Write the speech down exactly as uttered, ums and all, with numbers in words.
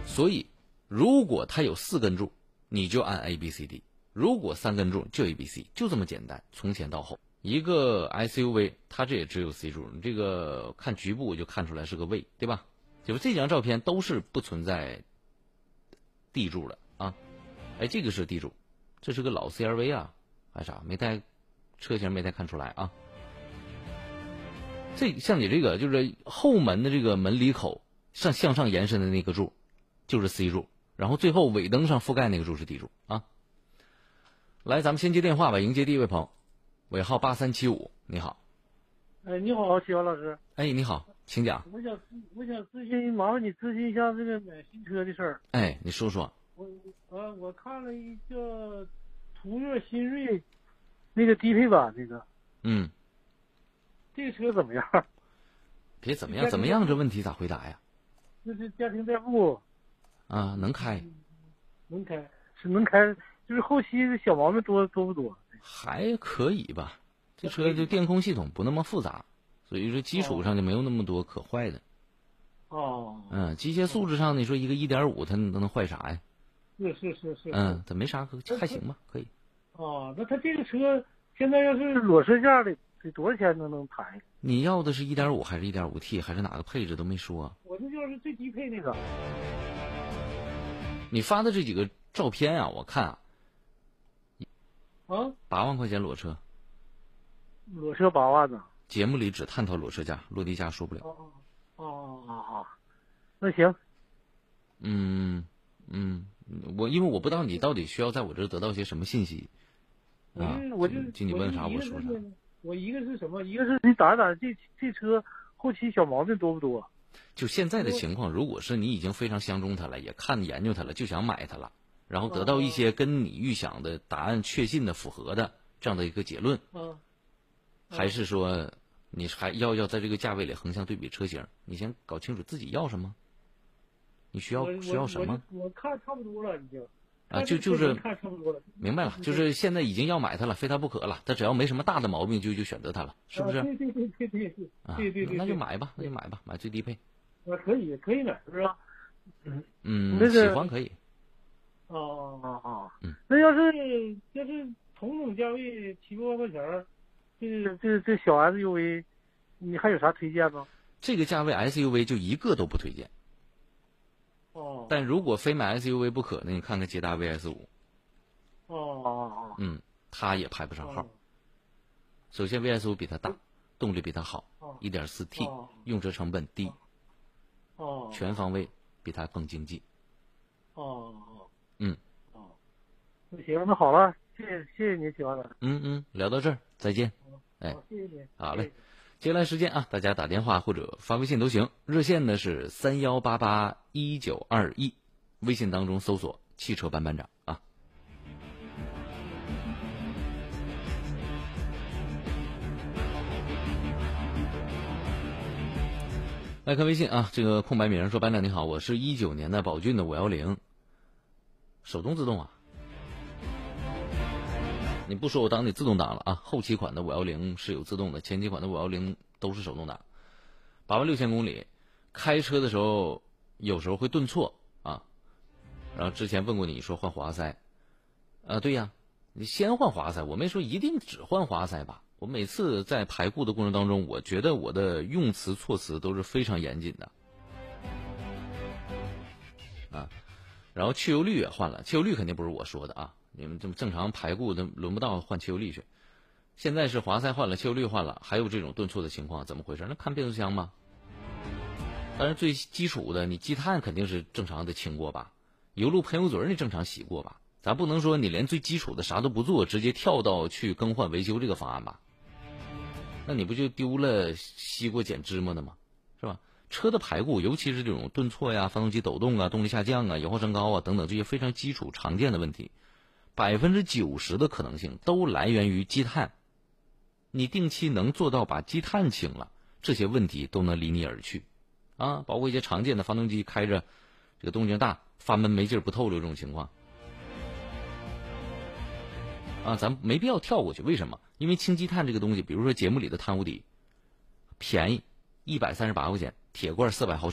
所以如果它有四根柱，你就按 A B C D， 如果三根柱就 A B C， 就这么简单，从前到后。一个 S U V 它这也只有 C 柱，你这个看局部就看出来是个 V， 对吧？就是这张照片都是不存在 D 柱的啊。哎，这个是 D 柱，这是个老 C R V 啊，还啥没太车型没太看出来啊。这像你这个就是后门的这个门离口上向上延伸的那个柱就是 C 柱，然后最后尾灯上覆盖那个柱是 D 柱啊。来，咱们先接电话吧，迎接第一位朋友，尾号八三七五，你好。 哎，你好，启华老师。 哎，你好，请讲。 我想我想咨询，麻烦你咨询一下这个买新车的事儿。 哎，你说说。 我呃，我看了一个途岳新锐，那个低配版那个。 嗯。 这个车怎么样？ 别怎么样，怎么样？这问题咋回答呀？ 这是家庭代步。 啊，能开。 能开是能开，就是后期小毛病多多不多？ 还可以吧，这车就电控系统不那么复杂，所以说基础上就没有那么多可坏的。 哦。 嗯，机械素质上你说一个 一点五 它能坏啥呀？ 是是是是。 嗯，它没啥可还行吧，可以。 哦，那它这个车现在要是裸车价的，得多少钱能能谈？ 你要的是 一点五 还是 一点五 T 还是哪个配置都没说。 我这就是最低配那个。 你发的这几个照片啊，我看啊。 啊， 八万块钱裸车， 裸车八万呢。 节目里只探讨裸车价，落地价说不了。 哦哦哦哦哦，那行。 嗯嗯，我因为我不知道你到底需要在我这儿得到些什么信息。啊， 我就就你问啥我说啥。 我一个是什么？一个是你打打这这车后期小毛病多不多？ 就现在的情况，如果是你已经非常相中它了，也看研究它了，就想买它了。然后得到一些跟你预想的答案确信的符合的这样的一个结论， 嗯， 还是说你还要要在这个价位里横向对比车型？你先搞清楚自己要什么，你需要需要什么？ 我看差不多了，已经啊，就就是看差不多了， 明白了，就是现在已经要买它了，非它不可了。它只要没什么大的毛病，就就选择它了，是不是？ 对对对对对对对对对， 那就买吧，那就买吧，买最低配。 啊，可以可以买，是吧？ 嗯嗯，喜欢可以。 哦哦哦， 嗯， 那要是要是同等价位七八万块钱，这这这小 S U V， 你还有啥推荐吗？ 这个价位 S U V 就一个都不推荐。 哦。 但如果非买 S U V 不可，那你看看捷达 V S 五。 哦哦哦。 嗯，它也排不上号。首先 V S 五比它大，动力比它好， 一点四 T， 用车成本低。 哦。 全方位比它更经济。 哦。 嗯。 哦。那行，那好了，谢谢谢谢你，喜欢的。 嗯嗯，聊到这儿，再见。哎， 谢谢你。 好嘞，接下来时间啊，大家打电话或者发微信都行，热线呢是三幺八八一九二一，微信当中搜索汽车班班长啊。来看微信啊，这个空白名说班长你好，我是一九年的宝骏的五一零，手动自动啊。你不说我当你自动挡了啊！后期款的五一零是有自动的，前期款的五一零都是手动挡。八万六千公里，开车的时候有时候会顿挫啊。然后之前问过你说换活塞，啊对呀，你先换活塞，我没说一定只换活塞吧。我每次在排固的过程当中，我觉得我的用词措辞都是非常严谨的啊。然后汽油率也换了，汽油率肯定不是我说的啊。你们这么正常排固，都轮不到换汽油率去。现在是活塞换了，汽油率换了，还有这种顿挫的情况，怎么回事？那看变速箱吗？当然最基础的，你积碳肯定是正常的清过吧，油路喷油嘴你正常洗过吧。咱不能说你连最基础的啥都不做，直接跳到去更换维修这个方案吧？那你不就丢了西瓜捡芝麻的吗？是吧？车的排固，尤其是这种顿挫呀、发动机抖动啊、动力下降啊、油耗升高啊等等这些非常基础常见的问题。百分之九十的可能性都来源于积碳，你定期能做到把积碳清了，这些问题都能离你而去，啊，包括一些常见的发动机开着，这个动静大、发闷没劲儿不透溜这种情况，啊，咱没必要跳过去。为什么？因为清积碳这个东西，比如说节目里的碳无敌，便宜，一百三十八块钱，铁罐四百毫升。